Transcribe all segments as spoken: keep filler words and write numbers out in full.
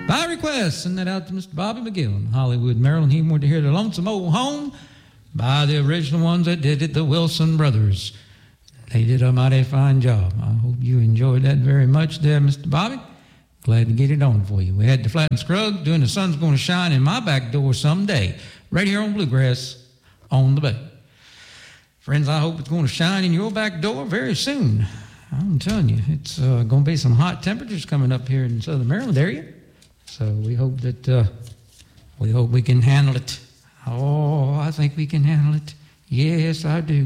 By request, send that out to Mister Bobby McGill in Hollywood, Maryland. He wanted to hear the Lonesome Old Home by the original ones that did it, the Wilson Brothers. They did a mighty fine job. I hope you enjoyed that very much there, Mister Bobby. Glad to get it on for you. We had the Flat and Scruggs doing The Sun's Gonna Shine in My Back Door Someday, right here on Bluegrass on the Bay. Friends, I hope it's going to shine in your back door very soon. I'm telling you, it's uh, going to be some hot temperatures coming up here in Southern Maryland area. So we hope that uh, we hope we can handle it. Oh, I think we can handle it. Yes, I do.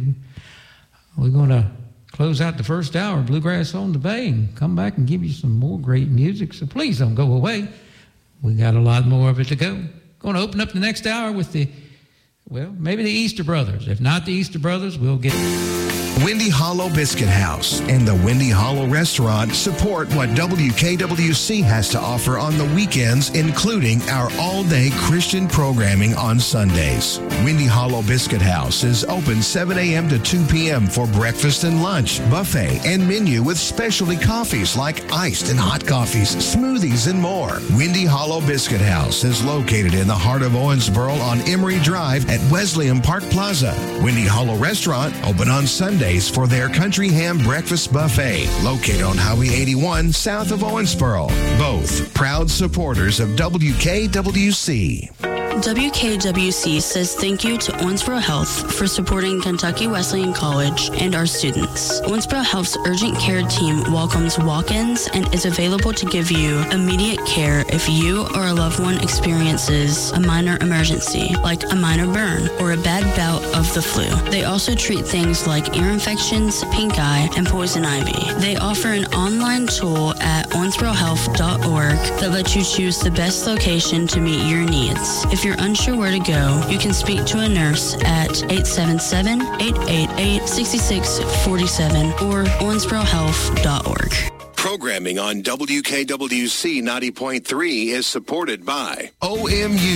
We're going to close out the first hour of Bluegrass on the Bay and come back and give you some more great music. So please don't go away. We got a lot more of it to go. Going to open up the next hour with the, well, maybe the Easter Brothers. If not the Easter Brothers, we'll get Windy Hollow Biscuit House and the Windy Hollow Restaurant support what W K W C has to offer on the weekends, including our all-day Christian programming on Sundays. Windy Hollow Biscuit House is open seven a.m. to two p.m. for breakfast and lunch, buffet, and menu with specialty coffees like iced and hot coffees, smoothies, and more. Windy Hollow Biscuit House is located in the heart of Owensboro on Emory Drive at Wesleyan Park Plaza. Windy Hollow Restaurant open on Sunday for their country ham breakfast buffet, located on Highway eighty-one south of Owensboro. Both proud supporters of W K W C. W K W C says thank you to Owensboro Health for supporting Kentucky Wesleyan College and our students. Owensboro Health's urgent care team welcomes walk-ins and is available to give you immediate care if you or a loved one experiences a minor emergency, like a minor burn or a bad bout of the flu. They also treat things like ear infections, pink eye, and poison ivy. They offer an online tool at owensboro health dot org that lets you choose the best location to meet your needs. If you're unsure where to go, you can speak to a nurse at eight seven seven, eight eight eight, six six four seven or owensboro health dot org. Programming on W K W C ninety point three is supported by O M U.